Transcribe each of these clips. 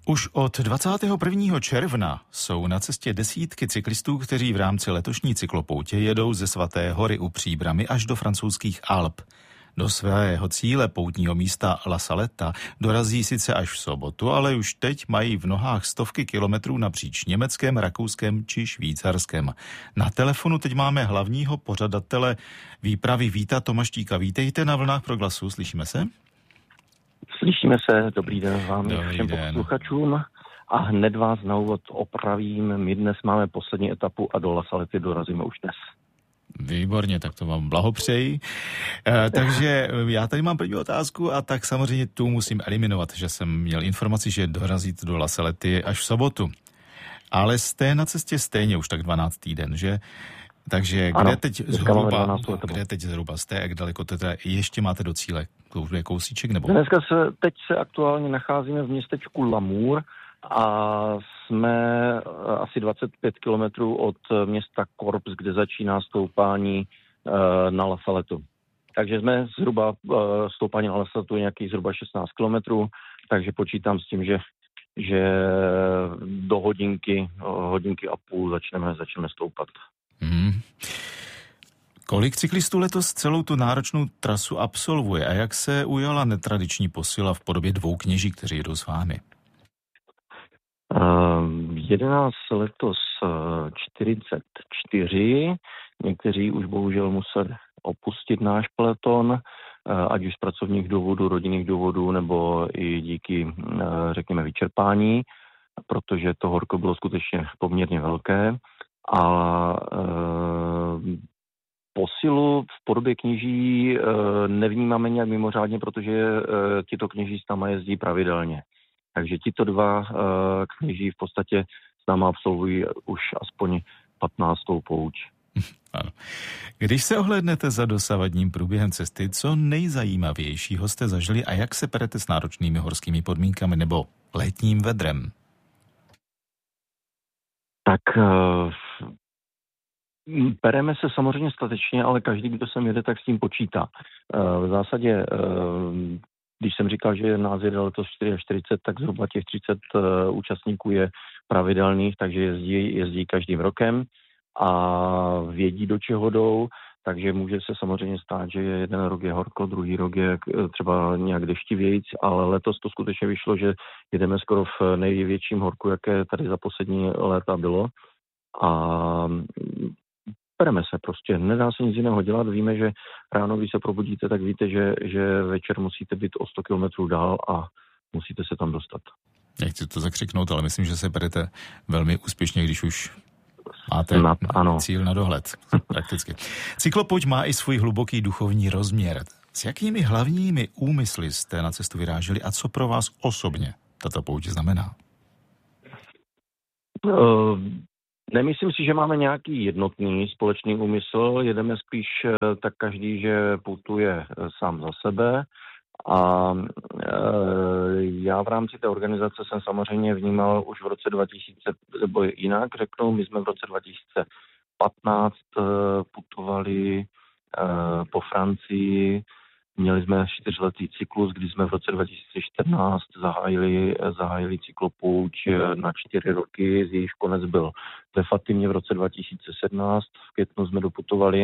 Už od 21. června jsou na cestě desítky cyklistů, kteří v rámci letošní cyklopoutě jedou ze Svaté hory u Příbrami až do francouzských Alp. Do svého cíle poutního místa La Saletta dorazí sice až v sobotu, ale už teď mají v nohách stovky kilometrů napříč Německem, Rakouskem či Švýcarskem. Na telefonu teď máme hlavního pořadatele výpravy Víta Tomaštíka. Vítejte na vlnách Proglasu, slyšíme se? Slyšíme se, dobrý den vám všem posluchačům a hned vás na úvod opravím. My dnes máme poslední etapu a do La Salety dorazíme už dnes. Výborně, tak to vám blahopřeji. Takže já tady mám první otázku a tak samozřejmě tu musím eliminovat, že jsem měl informaci, že dorazíte do La Salety až v sobotu. Ale jste na cestě stejně už tak 12. den, že? Takže ano, kde teď zhruba jste, jak daleko teda ještě máte do cíle? To už je kousíček nebo? Teď se aktuálně nacházíme v městečku Lamour a jsme asi 25 kilometrů od města Korps, kde začíná stoupání na La Saletu. Takže jsme zhruba stoupání na La Saletu nějakých zhruba 16 kilometrů, takže počítám s tím, že do hodinky a půl začneme stoupat. Kolik cyklistů letos celou tu náročnou trasu absolvuje a jak se ujala netradiční posila v podobě 2 kněží, kteří jedou s vámi? 11 letos 44, někteří už bohužel museli opustit náš peleton, ať už z pracovních důvodů, rodinných důvodů, nebo i díky, řekněme, vyčerpání, protože to horko bylo skutečně poměrně velké. A posilu v podobě kněží nevnímáme nějak mimořádně, protože tito kněží s náma jezdí pravidelně. Takže tito 2 kněží v podstatě s náma absolvují už aspoň 15. pouť. Ano. Když se ohlédnete za dosavadním průběhem cesty, co nejzajímavějšího jste zažili a jak se perete s náročnými horskými podmínkami nebo letním vedrem? Tak pereme se samozřejmě statečně, ale každý, kdo sem jede, tak s tím počítá. V zásadě, když jsem říkal, že nás jede letos 44, tak zhruba těch 30 účastníků je pravidelných, takže jezdí každým rokem a vědí, do čeho jdou, takže může se samozřejmě stát, že jeden rok je horko, druhý rok je třeba nějak deštivějíc, ale letos to skutečně vyšlo, že jedeme skoro v největším horku, jaké tady za poslední léta bylo. A pereme se prostě, nedá se nic jiného dělat. Víme, že ráno, když se probudíte, tak víte, že večer musíte být o 100 kilometrů dál a musíte se tam dostat. Nechci to zakřiknout, ale myslím, že se perete velmi úspěšně, když už máte cíl na dohled. Prakticky. Cyklopouť má i svůj hluboký duchovní rozměr. S jakými hlavními úmysly jste na cestu vyráželi a co pro vás osobně tato pouť znamená? Nemyslím si, že máme nějaký jednotný společný úmysl. Jedeme spíš tak každý, že putuje sám za sebe. A já v rámci té organizace jsem samozřejmě vnímal už v roce 2000, nebo jinak řeknu, my jsme v roce 2015 putovali po Francii. Měli jsme 4letý cyklus, kdy jsme v roce 2014 zahájili cyklopouť na 4 roky, z jejíž konec byl ve Fatimě v roce 2017. V květnu jsme doputovali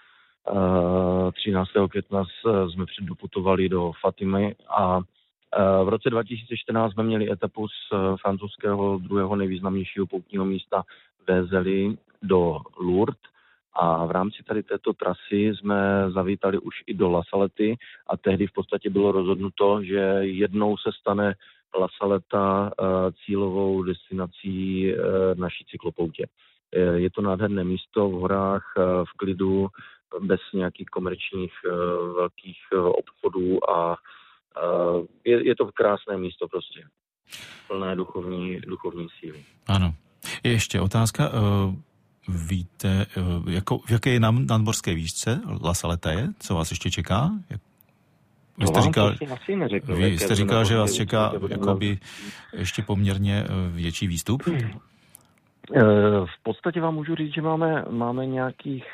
13. května jsme předdoputovali do Fatimy a v roce 2014 jsme měli etapu z francouzského 2. nejvýznamnějšího poutního místa Vézely do Lourdes. A v rámci tady této trasy jsme zavítali už i do La Salety a tehdy v podstatě bylo rozhodnuto, že jednou se stane La Saleta cílovou destinací naší cyklopoutě. Je to nádherné místo v horách, v klidu, bez nějakých komerčních velkých obchodů a je to krásné místo prostě. Plné duchovní síly. Ano. Ještě otázka. Víte, v jaké nadmořské výšce La Saleta je? Co vás ještě čeká? Vy jste říkal, že vás čeká jakoby ještě poměrně větší výstup? V podstatě vám můžu říct, že máme nějakých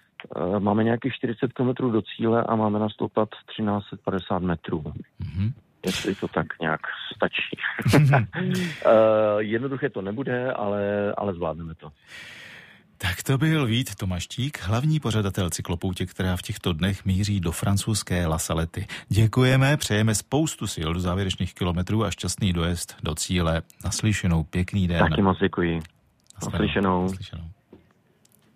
40 km do cíle a máme nastoupat 1350 metrů. jestli to tak nějak stačí. Jednoduché to nebude, ale zvládneme to. Tak to byl Vít Tomaštík, hlavní pořadatel cyklopoutě, která v těchto dnech míří do francouzské La Salety. Děkujeme, přejeme spoustu sil do závěrečných kilometrů a šťastný dojezd do cíle. Naslyšenou, pěkný den. Taky moc děkuji. Naslyšenou.